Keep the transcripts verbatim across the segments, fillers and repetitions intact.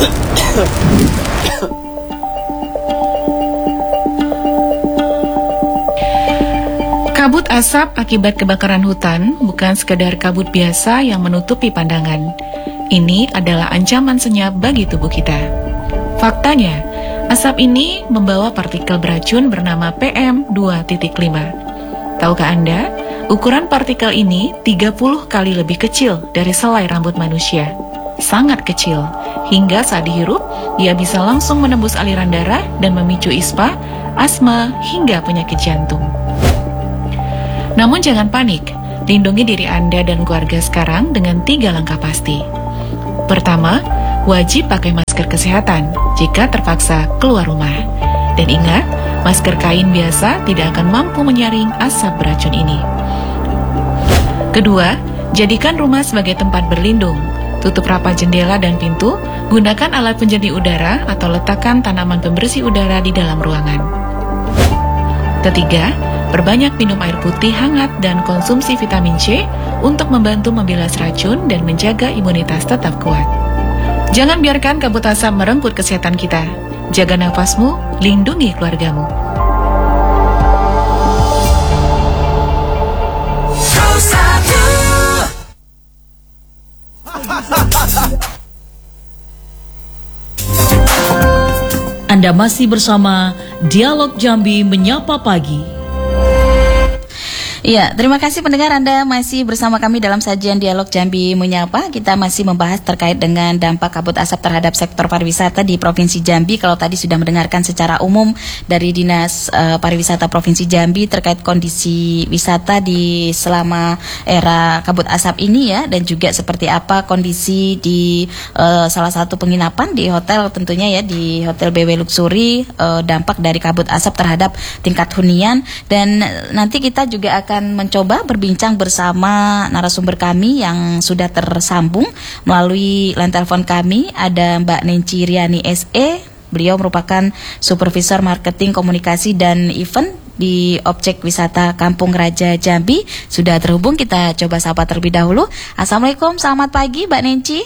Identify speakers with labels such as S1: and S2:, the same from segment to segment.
S1: Kabut asap akibat kebakaran hutan bukan sekedar kabut biasa yang menutupi pandangan. Ini adalah ancaman senyap bagi tubuh kita. Faktanya, asap ini membawa partikel beracun bernama P M dua titik lima. Tahukah Anda, ukuran partikel ini tiga puluh kali lebih kecil dari selai rambut manusia. Sangat kecil, hingga saat dihirup, ia bisa langsung menembus aliran darah dan memicu ispa, asma, hingga penyakit jantung. Namun jangan panik, lindungi diri Anda dan keluarga sekarang dengan tiga langkah pasti. Pertama, wajib pakai masker kesehatan jika terpaksa keluar rumah. Dan ingat, masker kain biasa tidak akan mampu menyaring asap beracun ini. Kedua, jadikan rumah sebagai tempat berlindung. Tutup rapat jendela dan pintu, gunakan alat penjernih udara atau letakkan tanaman pembersih udara di dalam ruangan. Ketiga, perbanyak minum air putih hangat dan konsumsi vitamin C untuk membantu membilas racun dan menjaga imunitas tetap kuat. Jangan biarkan kabut asap merenggut kesehatan kita. Jaga nafasmu, lindungi keluargamu.
S2: Anda masih bersama Dialog Jambi Menyapa Pagi.
S3: Iya, terima kasih pendengar, Anda masih bersama kami dalam sajian Dialog Jambi Menyapa. Kita masih membahas terkait dengan dampak kabut asap terhadap sektor pariwisata di Provinsi Jambi. Kalau tadi sudah mendengarkan secara umum dari Dinas uh, Pariwisata Provinsi Jambi terkait kondisi wisata di selama era kabut asap ini ya, dan juga seperti apa kondisi di uh, salah satu penginapan di hotel tentunya ya, di Hotel B W Luxury, uh, dampak dari kabut asap terhadap tingkat hunian. Dan nanti kita juga akan akan mencoba berbincang bersama narasumber kami yang sudah tersambung melalui line telepon kami. Ada Mbak Nenci Riani S E. Beliau merupakan Supervisor Marketing Komunikasi dan Event di Objek Wisata Kampung Raja Jambi. Sudah terhubung, kita coba sapa terlebih dahulu. Assalamualaikum, selamat pagi Mbak Nenci.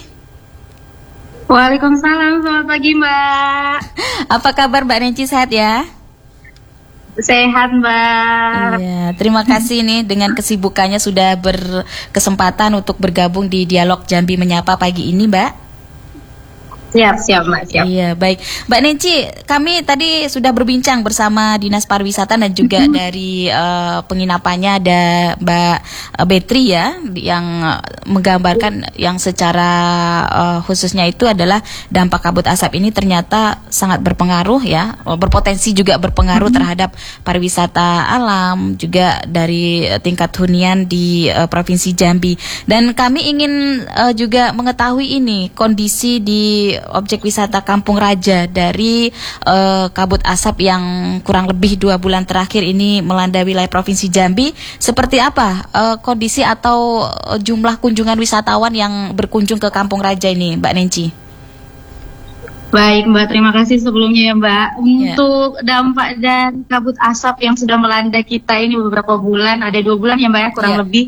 S4: Waalaikumsalam, selamat pagi Mbak.
S3: Apa kabar Mbak Nenci, sehat ya?
S4: Sehat Mbak.
S3: Iya, terima kasih nih dengan kesibukannya sudah berkesempatan untuk bergabung di Dialog Jambi Menyapa pagi ini Mbak.
S4: Siap, siap Mbak, siap.
S3: Iya, baik. Mbak Nenci, kami tadi sudah berbincang bersama Dinas Pariwisata dan juga mm-hmm. dari uh, penginapannya ada Mbak Betri ya, yang menggambarkan yang secara uh, khususnya itu adalah dampak kabut asap ini ternyata sangat berpengaruh ya, berpotensi juga berpengaruh mm-hmm. terhadap pariwisata alam, juga dari tingkat hunian di uh, Provinsi Jambi. Dan kami ingin uh, juga mengetahui ini kondisi di Objek Wisata Kampung Raja dari uh, kabut asap yang kurang lebih dua bulan terakhir ini melanda wilayah Provinsi Jambi. Seperti apa uh, kondisi atau uh, jumlah kunjungan wisatawan yang berkunjung ke Kampung Raja ini, Mbak Nenci?
S4: Baik Mbak, terima kasih sebelumnya ya Mbak. Untuk yeah. dampak dan kabut asap yang sudah melanda kita ini beberapa bulan, ada dua bulan ya Mbak ya, kurang yeah. lebih.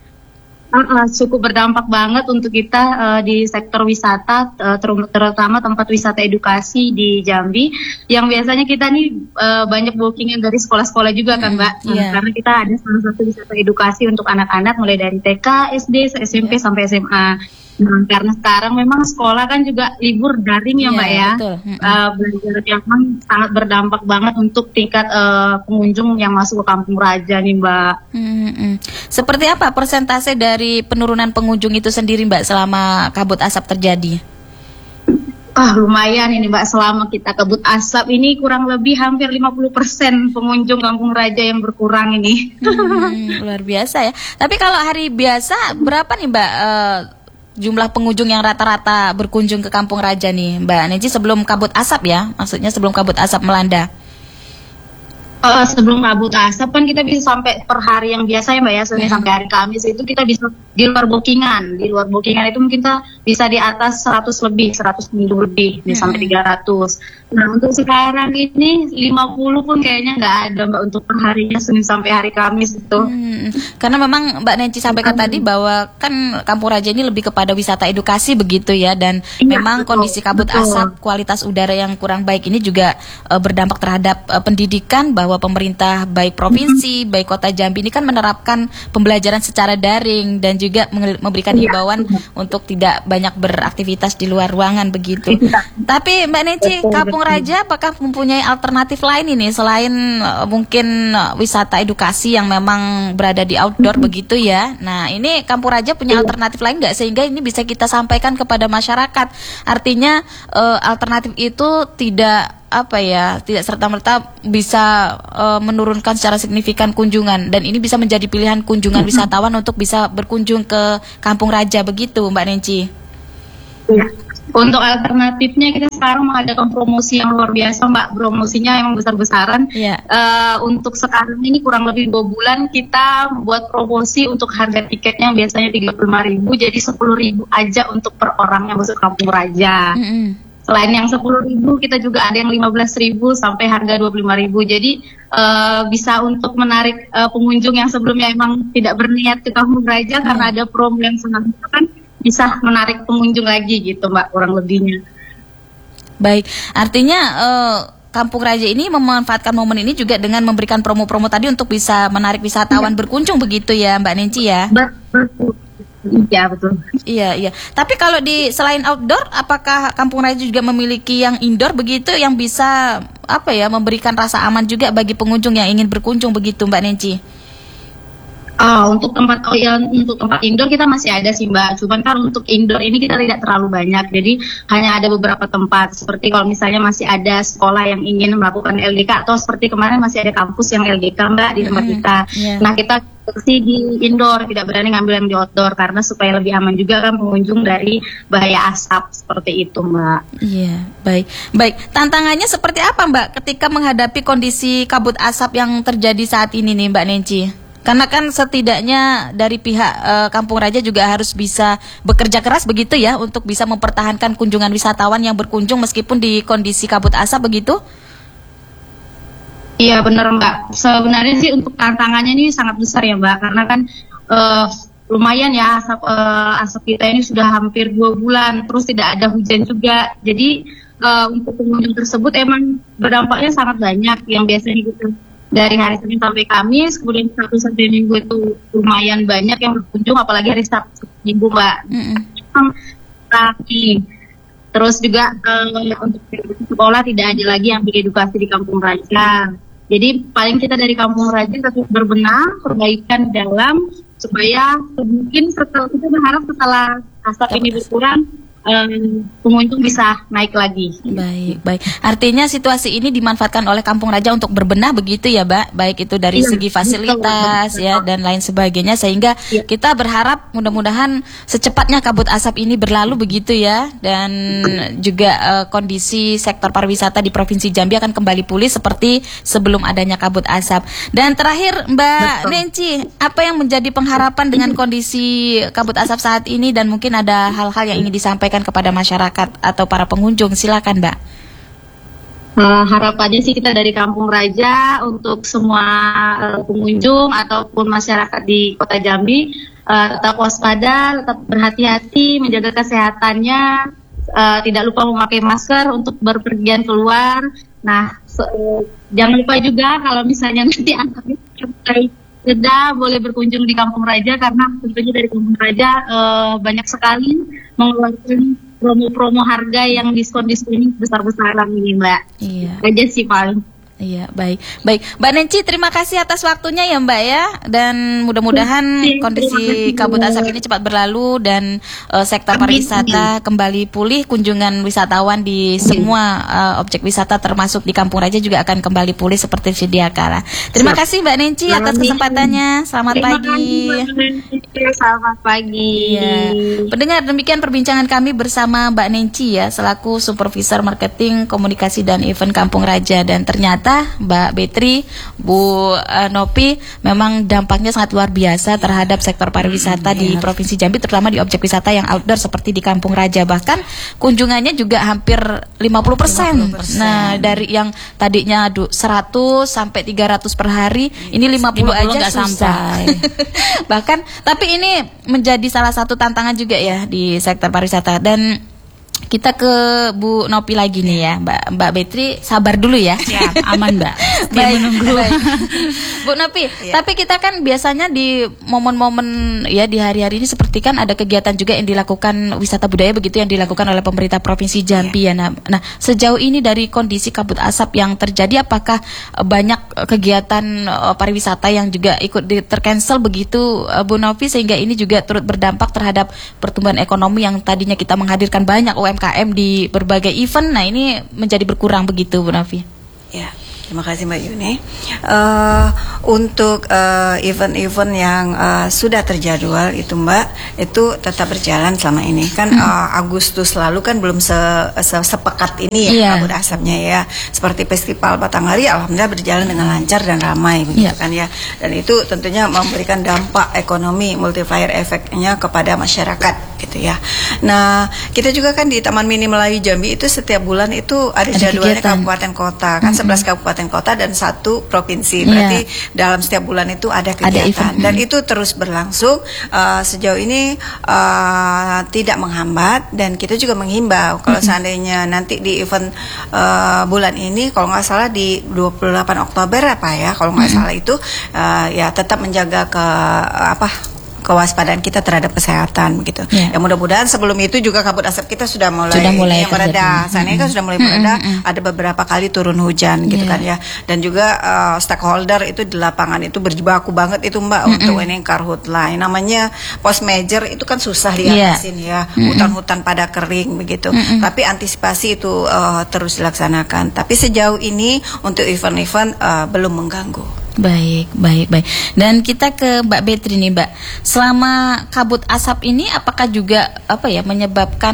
S4: Uh, cukup berdampak banget untuk kita uh, di sektor wisata, uh, ter- terutama tempat wisata edukasi di Jambi, yang biasanya kita nih uh, banyak bookingan dari sekolah-sekolah juga kan Mbak, mm, yeah. karena kita ada salah satu wisata edukasi untuk anak-anak mulai dari T K, S D, S M P yeah. sampai S M A. Nah, karena sekarang memang sekolah kan juga libur daring ya Mbak yeah, ya, uh, belajar yang memang sangat berdampak banget untuk tingkat uh, pengunjung yang masuk ke Kampung Raja nih Mbak.
S3: Mm-hmm. Seperti apa persentase dari penurunan pengunjung itu sendiri Mbak selama kabut asap terjadi?
S4: Ah, lumayan ini Mbak, selama kita kabut asap ini kurang lebih hampir lima puluh persen pengunjung Kampung Raja yang berkurang ini.
S3: Hmm, luar biasa ya. Tapi kalau hari biasa berapa nih Mbak uh, jumlah pengunjung yang rata-rata berkunjung ke Kampung Raja nih Mbak Nenci sebelum kabut asap ya? Maksudnya sebelum kabut asap melanda.
S4: Uh, sebelum kabut asap kan kita bisa sampai per hari yang biasa ya Mbak ya, Senin hmm. sampai hari Kamis itu kita bisa di luar bookingan. Di luar bookingan itu mungkin kita bisa di atas seratus lebih, seratus minggu lebih, hmm. sampai tiga ratus. Nah, untuk sekarang ini lima puluh pun kayaknya nggak ada Mbak untuk perharinya Senin sampai hari Kamis itu.
S3: Hmm, karena memang Mbak Nenci sampaikan hmm. tadi bahwa kan Kampung Raja ini lebih kepada wisata edukasi begitu ya, dan ya, memang betul, kondisi kabut betul. asap, kualitas udara yang kurang baik ini juga uh, berdampak terhadap uh, pendidikan, bahwa pemerintah baik provinsi, hmm. baik Kota Jambi ini kan menerapkan pembelajaran secara daring dan juga memberikan ya, himbauan betul. untuk tidak banyak beraktivitas di luar ruangan begitu. Ya. Tapi Mbak Nenci, Kampung Raja apakah mempunyai alternatif lain ini selain uh, mungkin uh, wisata edukasi yang memang berada di outdoor mm-hmm. begitu ya? Nah, ini Kampung Raja punya alternatif lain nggak sehingga ini bisa kita sampaikan kepada masyarakat? Artinya uh, alternatif itu tidak apa ya, tidak serta-merta bisa uh, menurunkan secara signifikan kunjungan, dan ini bisa menjadi pilihan kunjungan mm-hmm. wisatawan untuk bisa berkunjung ke Kampung Raja begitu, Mbak Nenci?
S4: Iya. Untuk alternatifnya kita sekarang mengadakan promosi yang luar biasa Mbak, promosinya emang besar-besaran. Yeah. Uh, untuk sekarang ini kurang lebih dua bulan kita buat promosi untuk harga tiketnya yang biasanya tiga puluh lima ribu jadi sepuluh ribu aja untuk per orang yang masuk Kampung Raja. Mm-hmm. Selain yang sepuluh ribu kita juga ada yang lima belas ribu sampai harga dua puluh lima ribu. Jadi uh, bisa untuk menarik uh, pengunjung yang sebelumnya emang tidak berniat ke Kampung Raja mm-hmm. karena ada promo yang sangat kan, bisa menarik pengunjung lagi gitu Mbak, kurang lebihnya.
S3: Baik, artinya uh, Kampung Raja ini memanfaatkan momen ini juga dengan memberikan promo-promo tadi untuk bisa menarik wisatawan ya. berkunjung begitu ya Mbak Nenci ya?
S4: Betul. Iya betul.
S3: Iya iya. Tapi kalau di selain outdoor, apakah Kampung Raja juga memiliki yang indoor begitu yang bisa apa ya memberikan rasa aman juga bagi pengunjung yang ingin berkunjung begitu Mbak Nenci?
S4: Ah, untuk tempat oh ya, untuk tempat indoor kita masih ada sih Mbak. Cuman kan untuk indoor ini kita tidak terlalu banyak. Jadi hanya ada beberapa tempat. Seperti kalau misalnya masih ada sekolah yang ingin melakukan L G K, atau seperti kemarin masih ada kampus yang L G K Mbak di tempat kita. Yeah. Nah kita sih di indoor, tidak berani ngambil yang di outdoor karena supaya lebih aman juga kan pengunjung dari bahaya asap seperti itu Mbak.
S3: Iya, yeah, baik. Baik, tantangannya seperti apa Mbak ketika menghadapi kondisi kabut asap yang terjadi saat ini nih Mbak Nenci? Karena kan setidaknya dari pihak uh, Kampung Raja juga harus bisa bekerja keras begitu ya untuk bisa mempertahankan kunjungan wisatawan yang berkunjung meskipun di kondisi kabut asap begitu?
S4: Iya benar Mbak. Sebenarnya sih untuk tantangannya ini sangat besar ya Mbak, karena kan uh, lumayan ya asap uh, asap kita ini sudah hampir dua bulan, terus tidak ada hujan juga. Jadi uh, untuk pengunjung tersebut emang berdampaknya sangat banyak. Yang biasanya gitu dari hari Senin sampai Kamis, kemudian Sabtu sampai Minggu itu lumayan banyak yang berkunjung, apalagi hari Sabtu Minggu Mbak. Mm-hmm. Terus juga uh, untuk sekolah tidak ada lagi yang edukasi di Kampung Raja. Jadi paling kita dari Kampung Raja tetap berbenah, perbaikan dalam supaya mungkin setelah kita berharap setelah asap ini berkurang, Um, pengunjung bisa naik lagi.
S3: Baik, baik. Artinya situasi ini dimanfaatkan oleh Kampung Raja untuk berbenah begitu ya, Mbak? Baik itu dari iya, segi fasilitas betul, betul, ya dan lain sebagainya, sehingga iya. kita berharap mudah-mudahan secepatnya kabut asap ini berlalu begitu ya, dan juga uh, kondisi sektor pariwisata di Provinsi Jambi akan kembali pulih seperti sebelum adanya kabut asap. Dan terakhir Mbak betul. Nenci, apa yang menjadi pengharapan dengan kondisi kabut asap saat ini, dan mungkin ada hal-hal yang ingin disampaikan kepada masyarakat atau para pengunjung? Silakan Mbak.
S4: Uh, harapannya sih kita dari Kampung Raja untuk semua uh, pengunjung ataupun masyarakat di Kota Jambi uh, tetap waspada, tetap berhati-hati, menjaga kesehatannya, uh, tidak lupa memakai masker untuk berpergian keluar. Nah, so, uh, jangan lupa juga kalau misalnya nanti anaknya sudah boleh berkunjung di Kampung Raja, karena tentunya dari Kampung Raja uh, banyak sekali mengeluarkan promo-promo harga yang diskon-diskon besar-besaran ini Mbak. Iya. Aja sih paling.
S3: Iya, baik. Baik, Mbak Nenci, terima kasih atas waktunya ya Mbak ya. Dan mudah-mudahan kondisi kabut asap ini cepat berlalu dan uh, sektor pariwisata kembali pulih, kunjungan wisatawan di semua uh, objek wisata termasuk di Kampung Raja juga akan kembali pulih seperti sedia kala. Terima Siap. kasih Mbak Nenci atas kesempatannya. Selamat terima pagi.
S4: Kasih, selamat pagi.
S3: Ya. Pendengar, demikian perbincangan kami bersama Mbak Nenci ya, selaku Supervisor Marketing, Komunikasi dan Event Kampung Raja, dan ternyata kita, Mbak Betri, Bu uh, Nopi, memang dampaknya sangat luar biasa terhadap sektor pariwisata hmm, di ya. Provinsi Jambi, terutama di objek wisata yang outdoor seperti di Kampung Raja. Bahkan kunjungannya juga hampir lima puluh persen. Nah, dari yang tadinya seratus sampai tiga ratus per hari, ini lima puluh aja susah. Bahkan, tapi ini menjadi salah satu tantangan juga ya di sektor pariwisata. Dan kita ke Bu Nopi lagi nih ya, Mbak Mbak Betri, sabar dulu ya.
S5: Siap, aman Mbak.
S3: Baik, menunggu. Baik. Bu Nopi, ya. Tapi kita kan biasanya di momen-momen ya di hari-hari ini seperti kan ada kegiatan juga yang dilakukan wisata budaya begitu yang dilakukan oleh pemerintah Provinsi Jambi ya. ya. Nah, nah, sejauh ini dari kondisi kabut asap yang terjadi, apakah banyak kegiatan uh, pariwisata yang juga ikut di tercancel begitu uh, Bu Nopi, sehingga ini juga turut berdampak terhadap pertumbuhan ekonomi yang tadinya kita menghadirkan banyak U M K M di berbagai event, nah ini menjadi berkurang begitu Bu Novi?
S6: Ya, terima kasih Mbak Yuni. Uh, untuk uh, event-event yang uh, sudah terjadwal itu Mbak, itu tetap berjalan selama ini. Kan hmm. uh, Agustus lalu kan belum se -se sepekat ini ya yeah. kabut asapnya ya. Seperti Festival Batanghari, alhamdulillah berjalan dengan lancar dan ramai begitu yeah. kan ya. Dan itu tentunya memberikan dampak ekonomi multiplier efeknya kepada masyarakat gitu ya. Nah, kita juga kan di Taman Mini Melayu Jambi itu setiap bulan itu ada, ada jadwalnya kegiatan. Kabupaten kota kan, mm-hmm. sebelas kabupaten kota dan satu provinsi. Berarti yeah. dalam setiap bulan itu ada kegiatan, ada dan itu terus berlangsung. Uh, sejauh ini uh, tidak menghambat, dan kita juga menghimbau kalau mm-hmm. seandainya nanti di event uh, bulan ini, kalau nggak salah di dua puluh delapan Oktober apa ya, kalau nggak mm-hmm. salah itu uh, ya tetap menjaga ke uh, apa kewaspadaan kita terhadap kesehatan begitu. Yeah. Ya mudah-mudahan sebelum itu juga kabut asap kita sudah mulai,
S3: sudah mulai
S6: mereda. Sana kan sudah mulai mereda. Mm-hmm. Ada beberapa kali turun hujan gitu yeah. kan ya. Dan juga uh, stakeholder itu di lapangan itu berjibaku banget itu Mbak mm-hmm. untuk ini karhutla. Namanya post major itu kan susah diatasin yeah. ya. Hutan-hutan pada kering begitu. Mm-hmm. Tapi antisipasi itu uh, terus dilaksanakan. Tapi sejauh ini untuk event-event uh, belum mengganggu.
S3: Baik, baik, baik. Dan kita ke Mbak Betri nih, Mbak. Selama kabut asap ini, apakah juga apa ya menyebabkan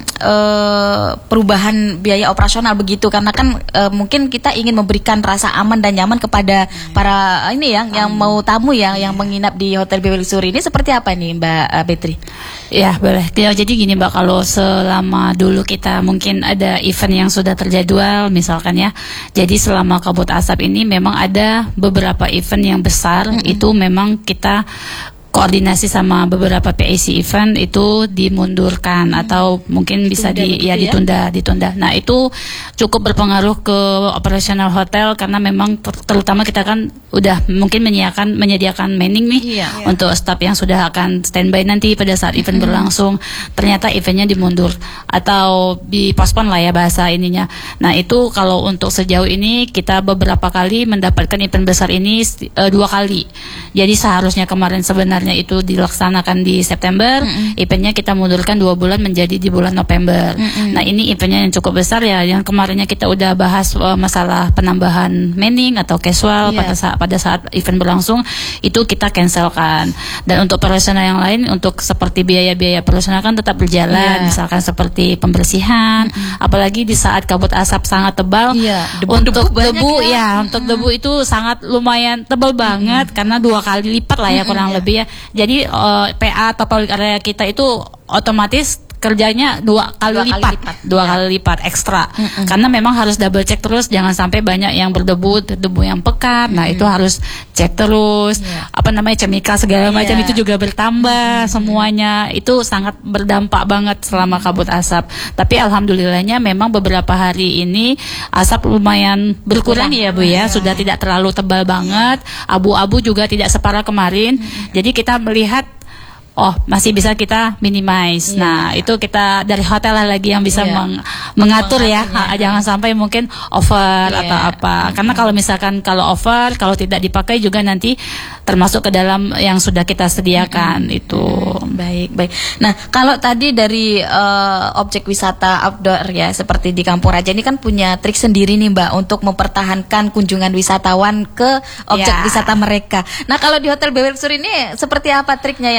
S3: uh, perubahan biaya operasional begitu? Karena kan uh, mungkin kita ingin memberikan rasa aman dan nyaman kepada hmm. para ini yang yang mau tamu ya, yang menginap di Hotel B W Luxury ini. Seperti apa nih, Mbak uh, Betri?
S5: Ya, boleh. Jadi gini Mbak, kalau selama dulu kita mungkin ada event yang sudah terjadwal, misalkan ya. Jadi selama kabut asap ini memang ada beberapa event yang besar, mm-hmm. itu memang kita koordinasi sama beberapa P A C event itu dimundurkan hmm. atau mungkin bisa ditunda, di ya ditunda ya? ditunda. Nah, itu cukup berpengaruh ke operasional hotel karena memang terutama kita kan udah mungkin menyediakan menyediakan manning nih iya, iya. untuk staff yang sudah akan standby nanti pada saat event hmm. berlangsung. Ternyata eventnya dimundur atau dipospon lah ya bahasa ininya. Nah, itu kalau untuk sejauh ini kita beberapa kali mendapatkan event besar ini uh, dua kali. Jadi seharusnya kemarin sebenarnya itu dilaksanakan di September, mm-hmm. eventnya kita mundurkan dua bulan menjadi di bulan November. Mm-hmm. Nah, ini eventnya yang cukup besar ya, yang kemarinnya kita udah bahas uh, masalah penambahan manning atau casual yeah. pada saat pada saat event berlangsung, itu kita cancelkan. Dan untuk operasional yang lain, untuk seperti biaya-biaya operasional kan tetap berjalan, yeah. misalkan seperti pembersihan, mm-hmm. apalagi di saat kabut asap sangat tebal, yeah. debu, untuk debu, debu ya, ya mm-hmm. untuk debu itu sangat lumayan tebal banget mm-hmm. karena dua kali lipat lah ya kurang mm-hmm. lebih ya. Jadi uh, P A atau public area kita itu otomatis kerjanya dua kali dua lipat, kali lipat. dua ya. kali lipat ekstra, mm-mm. karena memang harus double cek terus, jangan sampai banyak yang berdebu, debu yang pekat. Nah, mm-hmm. itu harus cek terus, yeah. apa namanya chemical segala yeah. macam itu juga bertambah, mm-hmm. semuanya itu sangat berdampak banget selama kabut asap. Tapi alhamdulillahnya memang beberapa hari ini asap lumayan berkurang ya Bu ya, yeah. sudah tidak terlalu tebal banget, abu-abu juga tidak separah kemarin, mm-hmm. jadi kita melihat oh masih bisa kita minimize. Yeah. Nah, itu kita dari hotel lah lagi yang bisa yeah. meng, mengatur ya. Ha, jangan sampai mungkin over yeah. atau apa. Mm-hmm. Karena kalau misalkan kalau over, kalau tidak dipakai juga nanti termasuk ke dalam yang sudah kita sediakan mm-hmm. itu.
S3: Baik, baik. Nah, kalau tadi dari uh, objek wisata outdoor ya seperti di Kampung Raja ini kan punya trik sendiri nih Mbak untuk mempertahankan kunjungan wisatawan ke objek yeah. wisata mereka. Nah, kalau di Hotel B W Luxury ini seperti apa triknya yang uh,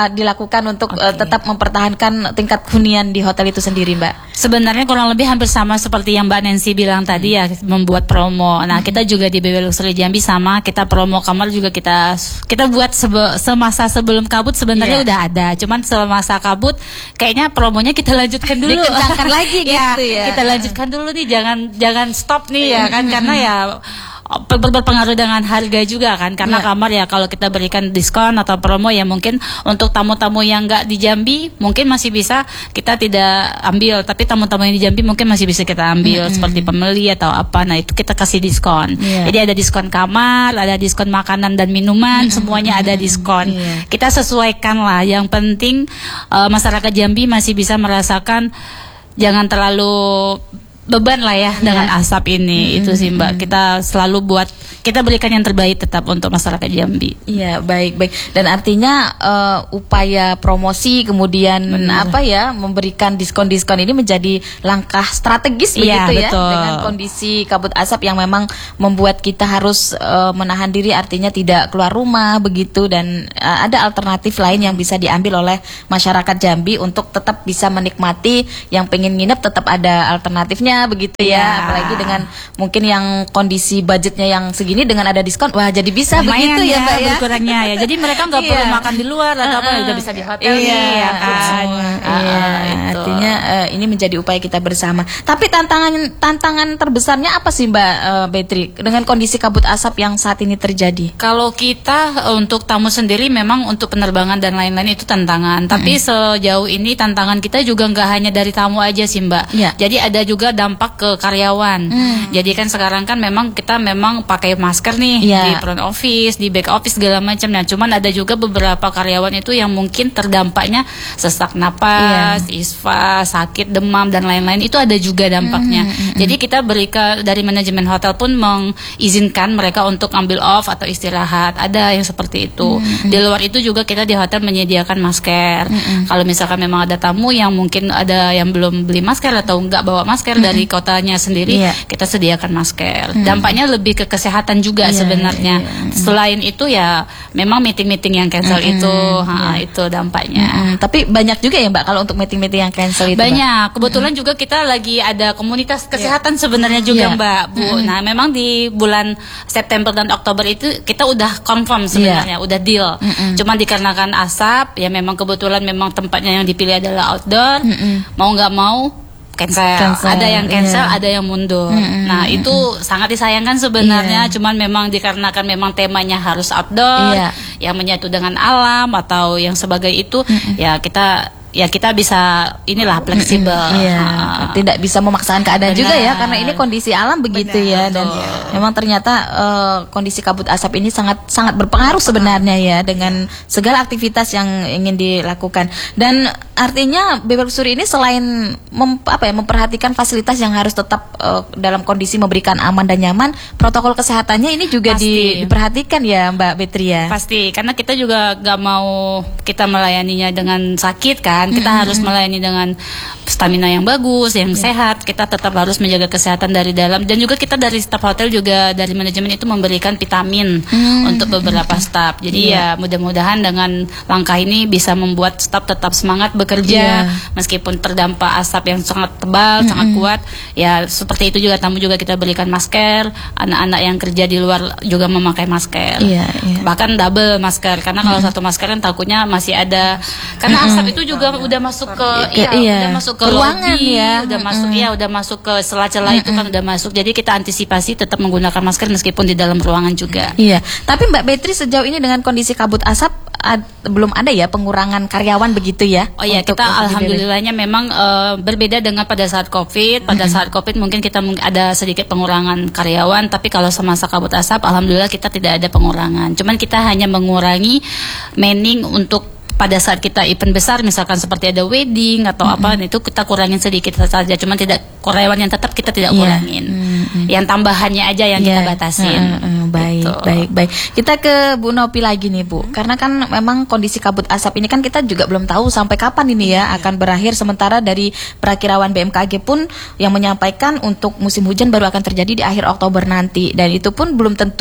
S3: bisa dilakukan untuk
S5: Okay.
S3: uh, tetap mempertahankan tingkat hunian di hotel itu sendiri, Mbak?
S5: Sebenarnya kurang lebih hampir sama seperti yang Mbak Nancy bilang tadi ya, membuat promo. Nah, kita juga di B W Luxury Jambi sama, kita promo kamar juga kita kita buat sebe, semasa sebelum kabut sebenarnya
S3: Iya.
S5: udah ada. Cuman semasa kabut kayaknya promonya kita lanjutkan dulu.
S3: Dikencangkan lagi
S5: ya,
S3: gitu ya.
S5: Kita lanjutkan dulu nih, jangan jangan stop nih ya kan, karena ya ber- berpengaruh dengan harga juga kan, karena
S3: Iya.
S5: kamar ya kalau kita berikan diskon atau promo ya mungkin untuk tamu-tamu yang nggak di Jambi mungkin masih bisa kita tidak ambil, tapi tamu-tamu yang di Jambi mungkin masih bisa kita ambil, seperti pembeli atau apa. Nah itu kita kasih diskon.
S3: Iya.
S5: Jadi ada diskon kamar, ada diskon makanan dan minuman, semuanya ada diskon.
S3: Iya.
S5: Kita sesuaikan lah. Yang penting eh, masyarakat Jambi masih bisa merasakan, jangan terlalu beban lah ya dengan asap ini. Itu sih Mbak, kita selalu buat, kita berikan yang terbaik tetap untuk masyarakat Jambi.
S3: Iya, baik baik. Dan artinya uh, upaya promosi kemudian
S5: Benar.
S3: apa ya, memberikan diskon-diskon ini menjadi langkah strategis
S5: Iya,
S3: begitu ya,
S5: betul.
S3: dengan kondisi kabut asap yang memang membuat kita harus uh, menahan diri, artinya tidak keluar rumah begitu, dan uh, ada alternatif lain yang bisa diambil oleh masyarakat Jambi untuk tetap bisa menikmati, yang pengen nginep tetap ada alternatifnya begitu ya.
S5: Iya.
S3: Apalagi dengan mungkin yang kondisi budgetnya yang segini, dengan ada diskon, wah jadi bisa
S5: Lumayan
S3: begitu ya, Mbak ya.
S5: berkurangnya ya. Jadi mereka nggak
S3: Iya.
S5: perlu makan di luar atau apa,
S3: Uh-uh.
S5: udah bisa di hotel
S3: Iya,
S5: nih ya kan.
S3: semua.
S5: Ah,
S3: Iya,
S5: itu.
S3: artinya eh, ini menjadi upaya kita bersama. Tapi tantangan tantangan terbesarnya apa sih Mbak eh, Betri dengan kondisi kabut asap yang saat ini terjadi?
S5: Kalau kita eh, untuk tamu sendiri memang untuk penerbangan dan lain-lain itu tantangan. Tapi sejauh ini tantangan kita juga nggak hanya dari tamu aja sih Mbak.
S3: Iya.
S5: Jadi ada juga dampak ke karyawan. Jadi kan sekarang kan memang kita memang pakai masker nih
S3: Iya.
S5: di front office, di back office segala macam. Nah, cuman ada juga beberapa karyawan itu yang mungkin terdampaknya sesak napas, ispa, sakit, demam dan lain-lain. Itu ada juga dampaknya. Jadi kita berikan dari manajemen hotel pun mengizinkan mereka untuk ambil off atau istirahat. Ada yang seperti itu. Di luar itu juga kita di hotel menyediakan masker. Kalau misalkan memang ada tamu yang mungkin ada yang belum beli masker atau nggak bawa masker dari kotanya sendiri,
S3: Iya.
S5: kita sediakan masker. Dampaknya lebih ke kesehatan juga
S3: Iya,
S5: sebenarnya.
S3: iya,
S5: Selain itu ya memang meeting-meeting yang cancel itu, ha, itu dampaknya.
S3: Mm, tapi banyak juga ya Mbak kalau untuk meeting-meeting yang cancel itu, Mbak?
S5: Banyak. Kebetulan juga kita lagi ada komunitas kesehatan sebenarnya juga
S3: Iya.
S5: Mbak, Bu. Nah, memang di bulan September dan Oktober itu kita udah confirm sebenarnya, udah deal. Cuma dikarenakan asap, ya memang kebetulan memang tempatnya yang dipilih adalah outdoor. Mau nggak mau cancel.
S3: Cancel,
S5: Ada yang cancel,
S3: iya.
S5: ada yang mundur. Nah, itu sangat disayangkan sebenarnya.
S3: Iya.
S5: Cuman memang dikarenakan memang temanya harus outdoor,
S3: Iya.
S5: yang menyatu dengan alam atau yang sebagai itu, ya kita ya kita bisa inilah fleksibel.
S3: Iya,
S5: Ah.
S3: tidak bisa memaksakan keadaan
S5: Benar.
S3: juga ya, karena ini kondisi alam begitu ya, dan memang ternyata eh, kondisi kabut asap ini sangat sangat berpengaruh sebenarnya ya dengan segala aktivitas yang ingin dilakukan. Dan artinya B W Luxury ini selain mem, apa ya, memperhatikan fasilitas yang harus tetap eh, dalam kondisi memberikan aman dan nyaman, protokol kesehatannya ini juga
S5: Pasti.
S3: di- diperhatikan ya Mbak Betri ya.
S5: Pasti, karena kita juga gak mau kita melayaninya dengan sakit kan. Kita harus melayani dengan stamina yang bagus, yang sehat. Kita tetap harus menjaga kesehatan dari dalam. Dan juga kita dari staf hotel juga dari manajemen itu memberikan vitamin untuk beberapa staf. Jadi ya mudah-mudahan dengan langkah ini bisa membuat staf tetap semangat bekerja,
S3: Iya.
S5: meskipun terdampak asap yang sangat tebal, sangat kuat. Ya seperti itu juga, tamu juga kita berikan masker. Anak-anak yang kerja di luar juga memakai masker.
S3: Iya, iya.
S5: Bahkan double masker, karena kalau satu masker kan takutnya masih ada, karena asap itu juga udah masuk ke
S3: Iya,
S5: iya,
S3: iya.
S5: udah masuk ke
S3: Ruangan
S5: lobby,
S3: ya.
S5: udah masuk ya, udah masuk ke sela-sela itu kan udah masuk. Jadi kita antisipasi tetap menggunakan masker meskipun di dalam ruangan juga.
S3: Iya, tapi Mbak Betri sejauh ini dengan kondisi kabut asap ad- belum ada ya pengurangan karyawan begitu ya?
S5: Oh iya,
S3: untuk-
S5: kita
S3: untuk di B W?
S5: alhamdulillahnya memang eh, berbeda dengan pada saat Covid. Pada saat Covid mungkin kita mung- ada sedikit pengurangan karyawan, tapi kalau semasa kabut asap alhamdulillah kita tidak ada pengurangan. Cuman kita hanya mengurangi manning untuk pada saat kita event besar, misalkan seperti ada wedding atau apa, itu kita kurangin sedikit saja. Cuman tidak, karyawan yang tetap kita tidak
S3: Iya.
S5: kurangin. Yang tambahannya aja yang kita
S3: Iya.
S5: batasin.
S3: Heeh, heeh, baik,
S5: Gitu.
S3: baik, baik. Kita ke Bu Nopi lagi nih Bu, karena kan memang kondisi kabut asap ini kan kita juga belum tahu sampai kapan ini ya akan berakhir. Sementara dari perakirawan B M K G pun yang menyampaikan untuk musim hujan baru akan terjadi di akhir Oktober nanti, dan itu pun belum tentu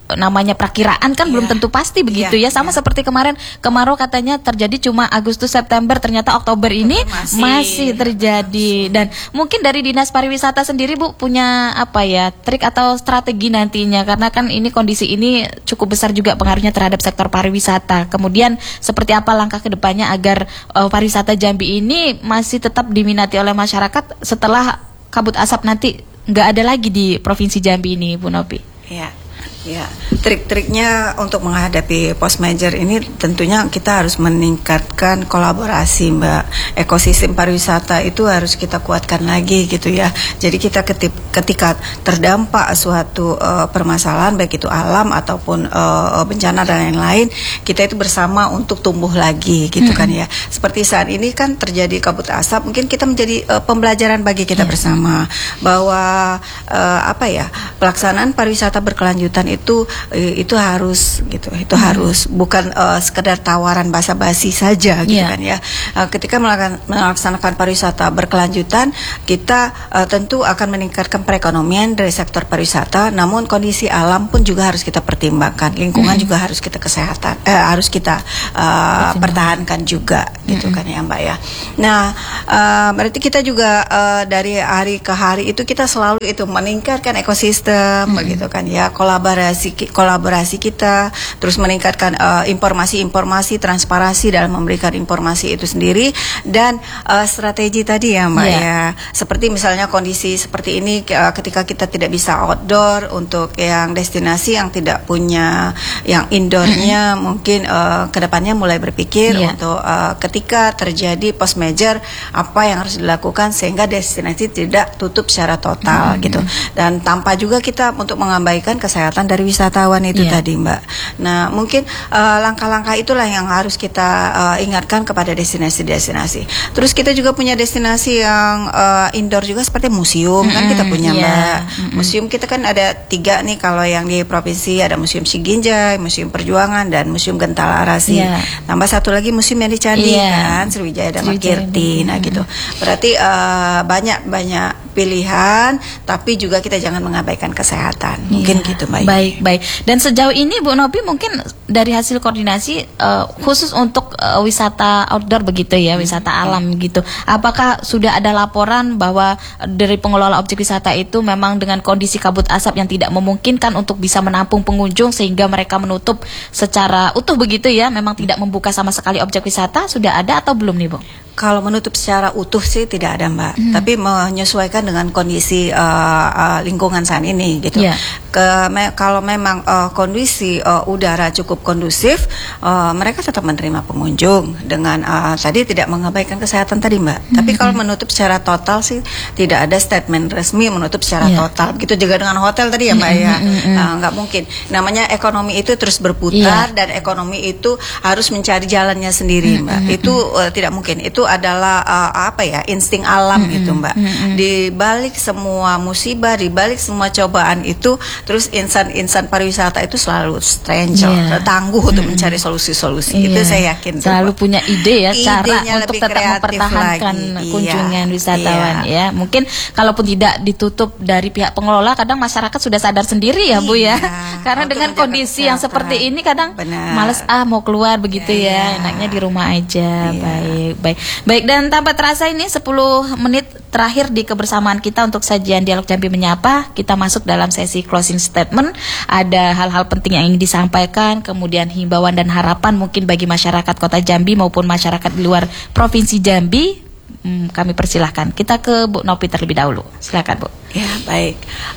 S3: namanya prakiraan kan yeah. belum tentu pasti begitu yeah, ya. Sama yeah. seperti kemarin kemarau katanya terjadi cuma Agustus September, ternyata Oktober ini masih, masih terjadi. Dan mungkin dari Dinas Pariwisata sendiri Bu punya apa ya trik atau strategi nantinya, karena kan ini kondisi ini cukup besar juga pengaruhnya terhadap sektor pariwisata. Kemudian seperti apa langkah kedepannya agar uh, pariwisata Jambi ini masih tetap diminati oleh masyarakat setelah kabut asap nanti nggak ada lagi di Provinsi Jambi ini, Bu Nopi?
S6: Ya. Ya, trik-triknya untuk menghadapi post merger ini tentunya kita harus meningkatkan kolaborasi, Mbak. Ekosistem pariwisata itu harus kita kuatkan lagi gitu ya. Jadi kita ketip, ketika terdampak suatu uh, permasalahan baik itu alam ataupun uh, bencana dan lain-lain, kita itu bersama untuk tumbuh lagi gitu mm-hmm. kan ya. Seperti saat ini kan terjadi kabut asap, mungkin kita menjadi uh, pembelajaran bagi kita yeah. bersama bahwa uh, apa ya, pelaksanaan pariwisata berkelanjutan itu itu harus gitu itu hmm. harus bukan uh, sekedar tawaran basa-basi saja gitu yeah. kan ya. Uh, ketika melaksanakan pariwisata berkelanjutan, kita uh, tentu akan meningkatkan perekonomian dari sektor pariwisata, namun kondisi alam pun juga harus kita pertimbangkan, lingkungan hmm. juga harus kita kesehatan eh, harus kita uh, pertahankan juga gitu hmm. kan ya Mbak ya. Nah uh, berarti kita juga uh, dari hari ke hari itu kita selalu itu meningkatkan ekosistem hmm. begitu kan ya, kolaborasi kolaborasi kita, terus meningkatkan uh, informasi-informasi, transparansi dalam memberikan informasi itu sendiri, dan uh, strategi tadi ya Mbak yeah. ya, seperti misalnya kondisi seperti ini uh, ketika kita tidak bisa outdoor, untuk yang destinasi yang tidak punya yang indoornya mm-hmm. mungkin uh, kedepannya mulai berpikir yeah. untuk uh, ketika terjadi post merger apa yang harus dilakukan sehingga destinasi tidak tutup secara total mm-hmm. gitu, dan tanpa juga kita untuk mengabaikan kesehatan dari wisatawan itu yeah. tadi Mbak. Nah mungkin uh, langkah-langkah itulah yang harus kita uh, ingatkan kepada destinasi-destinasi. Terus kita juga punya destinasi yang uh, indoor juga seperti museum mm-hmm. kan kita punya yeah. Mbak. Mm-hmm. Museum kita kan ada tiga nih kalau yang di provinsi, ada Museum Siginjai, Museum Perjuangan, dan Museum Gentala Arasi. Yeah. Tambah satu lagi museum yang di Candi yeah. kan, Sriwijaya Dharma Kirti. Nah gitu. Berarti uh, banyak-banyak pilihan, tapi juga kita jangan mengabaikan kesehatan. Mungkin yeah. gitu Mbak.
S3: Baik, baik. Dan sejauh ini Bu Nopi mungkin dari hasil koordinasi uh, khusus untuk uh, wisata outdoor begitu ya, wisata hmm. alam gitu. Apakah sudah ada laporan bahwa dari pengelola objek wisata itu memang dengan kondisi kabut asap yang tidak memungkinkan untuk bisa menampung pengunjung sehingga mereka menutup secara utuh begitu ya, memang tidak membuka sama sekali objek wisata, sudah ada atau belum nih Bu?
S6: Kalau menutup secara utuh sih tidak ada Mbak, hmm. tapi menyesuaikan dengan kondisi uh, uh, lingkungan saat ini gitu. Yeah. Ke, me, kalau memang uh, kondisi uh, udara cukup kondusif, uh, mereka tetap menerima pengunjung dengan uh, tadi tidak mengabaikan kesehatan tadi Mbak. Hmm. Tapi kalau menutup secara total sih tidak ada statement resmi menutup secara yeah. total. Begitu juga dengan hotel tadi ya Mbak hmm. ya, uh, nggak mungkin. Namanya ekonomi itu terus berputar yeah. dan ekonomi itu harus mencari jalannya sendiri Mbak. Hmm. Itu uh, tidak mungkin. Itu adalah uh, apa ya, insting alam mm-hmm. gitu Mbak. Mm-hmm. Di balik semua musibah, di balik semua cobaan itu, terus insan-insan pariwisata itu selalu stranger, yeah. tangguh mm-hmm. untuk mencari solusi-solusi. Yeah. Itu saya yakin.
S3: Selalu
S6: tuh,
S3: punya ide ya, cara
S6: idenya
S3: untuk tetap mempertahankan lagi. kunjungan iya. wisatawan iya. ya. Mungkin kalaupun tidak ditutup dari pihak pengelola, kadang masyarakat sudah sadar sendiri ya iya. Bu ya. Karena untuk dengan kondisi yang seperti ini kadang Benar. males ah mau keluar begitu yeah. ya, enaknya di rumah aja. Yeah. Baik, baik. Baik, dan tanpa terasa ini sepuluh menit terakhir di kebersamaan kita untuk sajian Dialog Jambi Menyapa. Kita masuk dalam sesi closing statement. Ada hal-hal penting yang ingin disampaikan, kemudian himbauan dan harapan mungkin bagi masyarakat Kota Jambi maupun masyarakat di luar Provinsi Jambi. Hmm, kami persilahkan. Kita ke Bu Nopi terlebih dahulu. Silakan Bu.
S6: Ya baik.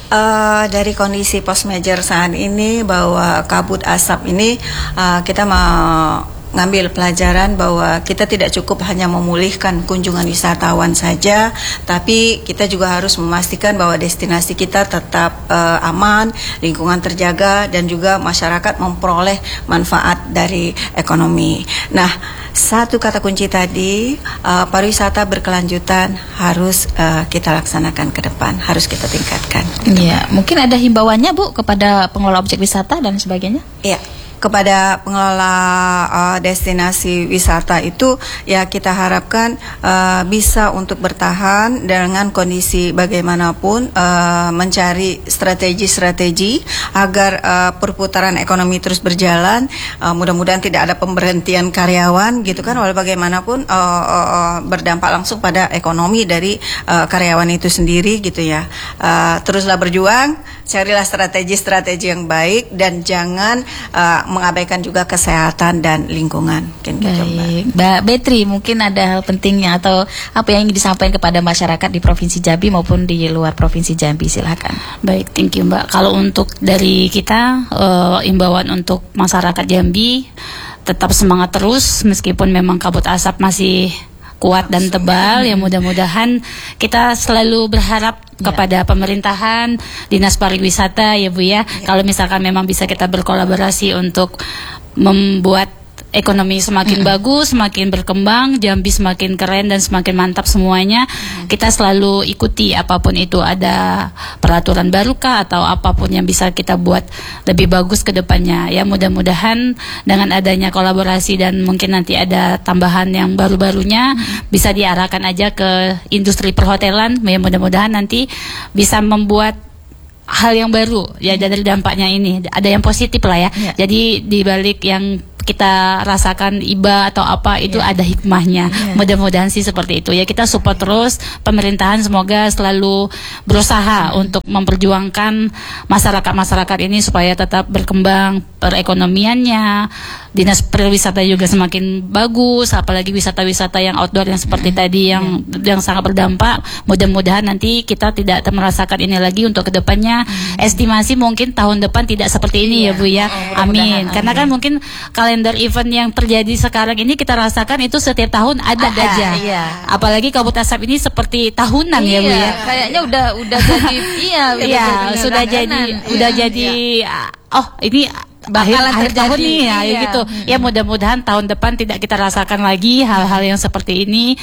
S6: Uh, dari kondisi post merger saat ini bahwa kabut asap ini uh, kita mau ngambil pelajaran bahwa kita tidak cukup hanya memulihkan kunjungan wisatawan saja, tapi kita juga harus memastikan bahwa destinasi kita tetap uh, aman, lingkungan terjaga, dan juga masyarakat memperoleh manfaat dari ekonomi. Nah, satu kata kunci tadi, uh, pariwisata berkelanjutan harus uh, kita laksanakan ke depan, harus kita tingkatkan.
S3: Iya, mungkin ada himbauannya Bu kepada pengelola objek wisata dan sebagainya?
S6: Iya. kepada pengelola uh, destinasi wisata itu ya kita harapkan uh, bisa untuk bertahan dengan kondisi bagaimanapun, uh, mencari strategi-strategi agar uh, perputaran ekonomi terus berjalan. Uh, mudah-mudahan tidak ada pemberhentian karyawan gitu kan, walau bagaimanapun uh, uh, uh, berdampak langsung pada ekonomi dari uh, karyawan itu sendiri gitu ya. Uh, teruslah berjuang, carilah strategi-strategi yang baik dan jangan uh, mengabaikan juga kesehatan dan lingkungan. Mungkin gitu,
S3: Baik, Mbak Betri, mungkin ada hal pentingnya atau apa yang ingin disampaikan kepada masyarakat di Provinsi Jambi maupun di luar Provinsi Jambi, silakan.
S5: Baik, thank you Mbak. Kalau untuk dari kita, uh, imbauan untuk masyarakat Jambi tetap semangat terus meskipun memang kabut asap masih kuat dan tebal. Ya mudah-mudahan kita selalu berharap ya. kepada pemerintahan, dinas pariwisata ya Bu ya, ya. Kalau misalkan memang bisa kita berkolaborasi untuk membuat ekonomi semakin mm-hmm. bagus, semakin berkembang, Jambi semakin keren dan semakin mantap semuanya. Mm-hmm. Kita selalu ikuti apapun itu, ada peraturan baru kah atau apapun yang bisa kita buat lebih bagus ke depannya. Ya mudah-mudahan dengan adanya kolaborasi dan mungkin nanti ada tambahan yang baru-barunya mm-hmm. bisa diarahkan aja ke industri perhotelan. Ya mudah-mudahan nanti bisa membuat hal yang baru ya dari dampaknya ini. Ada yang positif lah ya. Yeah. Jadi di balik yang kita rasakan iba atau apa itu yeah. ada hikmahnya. Yeah. Mudah-mudahan sih seperti itu ya. Kita support terus pemerintahan, semoga selalu berusaha hmm. untuk memperjuangkan masyarakat-masyarakat ini supaya tetap berkembang perekonomiannya. Dinas pariwisata juga semakin bagus, apalagi wisata-wisata yang outdoor yang seperti hmm. tadi yang yeah. yang sangat berdampak. Mudah-mudahan nanti kita tidak merasakan ini lagi untuk kedepannya. Hmm. Estimasi mungkin tahun depan tidak seperti ini yeah. ya Bu ya. Oh, amin. Karena kan mungkin kalender event yang terjadi sekarang ini kita rasakan itu setiap tahun ada, ada aja. Iya. Apalagi kabut asap ini seperti tahunan iya, ya Bu ya.
S3: Kayaknya udah udah jadi iya,
S5: iya sudah jadi iya. udah jadi iya. oh ini
S3: bakalan
S5: akhir tahun nih ya
S3: iya.
S5: gitu. Hmm. Ya mudah-mudahan tahun depan tidak kita rasakan lagi hal-hal yang seperti ini.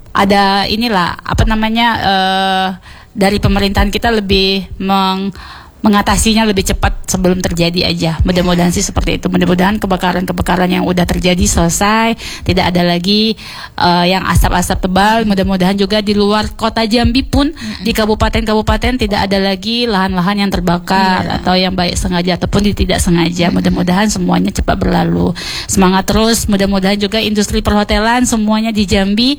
S5: Ada inilah apa namanya uh, dari pemerintahan kita lebih meng mengatasinya lebih cepat sebelum terjadi aja. Mudah-mudahan sih seperti itu. Mudah-mudahan kebakaran-kebakaran yang udah terjadi selesai, tidak ada lagi uh, yang asap-asap tebal. Mudah-mudahan juga di luar kota Jambi pun mm-hmm. di kabupaten-kabupaten tidak ada lagi lahan-lahan yang terbakar yeah. atau yang baik sengaja ataupun tidak sengaja. Mm-hmm. Mudah-mudahan semuanya cepat berlalu. Semangat terus. Mudah-mudahan juga industri perhotelan semuanya di Jambi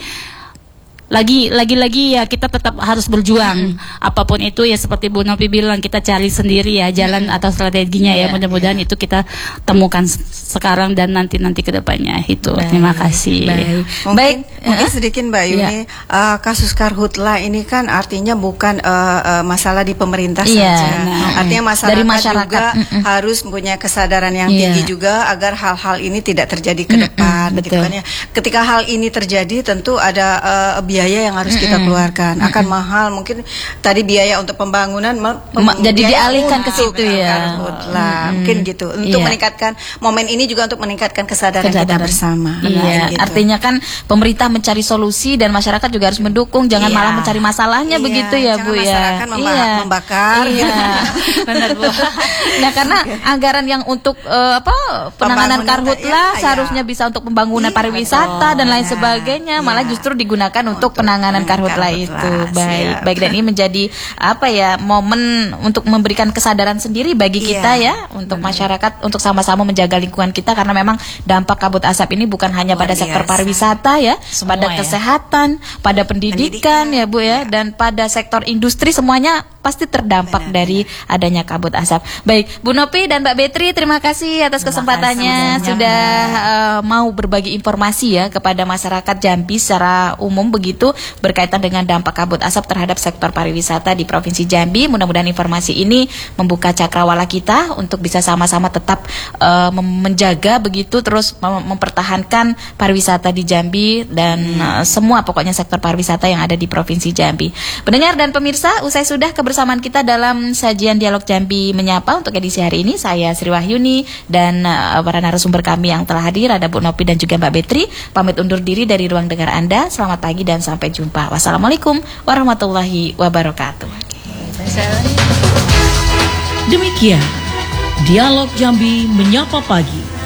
S5: lagi lagi lagi ya kita tetap harus berjuang. Mm-hmm. Apapun itu ya seperti Bu Nopi bilang, kita cari sendiri ya jalan mm-hmm. atau strateginya yeah, ya. Mudah-mudahan yeah. itu kita temukan sekarang dan nanti-nanti ke depannya itu. Baik. Terima kasih.
S6: Baik. Mungkin, Baik. mungkin sedikit Mbak Yuni, yeah. uh, kasus Karhutla ini kan artinya bukan uh, uh, masalah di pemerintah yeah. saja. Nah, artinya masyarakat, dari masyarakat juga mm-hmm. harus mempunyai kesadaran yang yeah. tinggi juga agar hal-hal ini tidak terjadi ke depan. Mm-hmm. Gitu kan ya. Ketika hal ini terjadi tentu ada uh, biaya yang harus kita keluarkan, mm-hmm. akan mahal. Mungkin tadi biaya untuk pembangunan
S3: pem- jadi dialihkan ke situ ya.
S6: Lah, mm-hmm. mungkin gitu untuk yeah. meningkatkan momen ini juga untuk meningkatkan kesadaran, kesadaran. kita bersama.
S3: Iya, gitu. Artinya kan pemerintah mencari solusi dan masyarakat juga harus mendukung, jangan yeah. malah mencari masalahnya yeah. begitu ya
S6: jangan
S3: Bu ya.
S6: Masyarakat memba- iya. membakar.
S3: Iya. Benar Bu. Nah, karena anggaran yang untuk uh, apa penanganan Karhutla iya, seharusnya iya. bisa untuk pembangunan iya, pariwisata betul. dan lain sebagainya, iya. malah justru digunakan untuk penanganan Karhutla itu. Baik, baik, dan ini menjadi apa ya momen untuk memberikan kesadaran sendiri bagi yeah. kita ya, untuk benar. masyarakat untuk sama-sama menjaga lingkungan kita, karena memang dampak kabut asap ini bukan hanya Luar pada biasa. sektor pariwisata ya, Semua pada ya. kesehatan, pada pendidikan, pendidikan ya Bu ya, ya, dan pada sektor industri semuanya pasti terdampak benar, dari benar. adanya kabut asap. Baik, Bu Nopi dan Mbak Betri, terima kasih atas terima kesempatannya kasih, sudah uh, mau berbagi informasi ya kepada masyarakat Jambi secara umum begitu berkaitan dengan dampak kabut asap terhadap sektor pariwisata di Provinsi Jambi. Mudah-mudahan informasi ini membuka cakrawala kita untuk bisa sama-sama tetap uh, menjaga begitu, terus mem- mempertahankan pariwisata di Jambi dan hmm. uh, semua pokoknya sektor pariwisata yang ada di Provinsi Jambi. Pendengar dan pemirsa, usai sudah kebersamaan kita dalam sajian Dialog Jambi Menyapa untuk edisi hari ini, saya Sri Wahyuni dan uh, para narasumber kami yang telah hadir, ada Bu Nopi dan juga Mbak Betri, pamit undur diri dari ruang dengar Anda. Selamat pagi dan sampai jumpa. Wassalamualaikum warahmatullahi wabarakatuh.
S2: Demikian Dialog Jambi Menyapa Pagi.